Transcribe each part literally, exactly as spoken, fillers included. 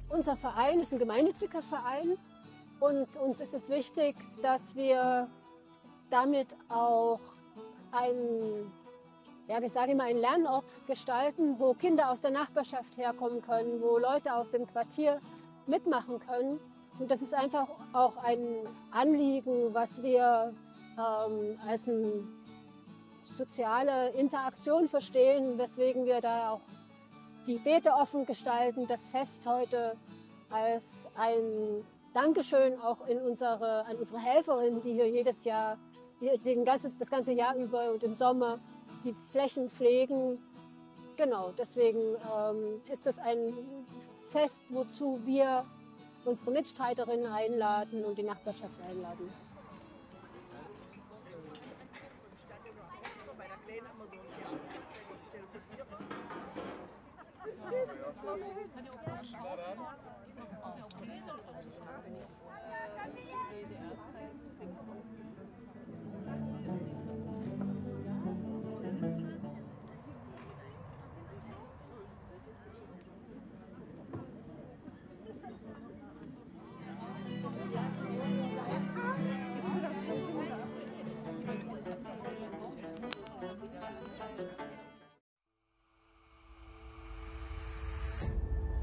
unser Verein ist ein gemeinnütziger Verein und uns ist es wichtig, dass wir damit auch ein, ja, wir sagen immer, einen Lernort gestalten, wo Kinder aus der Nachbarschaft herkommen können, wo Leute aus dem Quartier mitmachen können. Und das ist einfach auch ein Anliegen, was wir ähm, als eine soziale Interaktion verstehen, weswegen wir da auch die Beete offen gestalten, das Fest heute als ein Dankeschön auch in unsere, an unsere Helferinnen, die hier jedes Jahr, den ganzes, das ganze Jahr über und im Sommer die Flächen pflegen. Genau, deswegen ähm, ist das ein Fest, wozu wir unsere Mitstreiterinnen einladen und die Nachbarschaft einladen.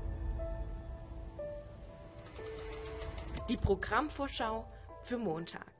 Die Programmvorschau für Montag.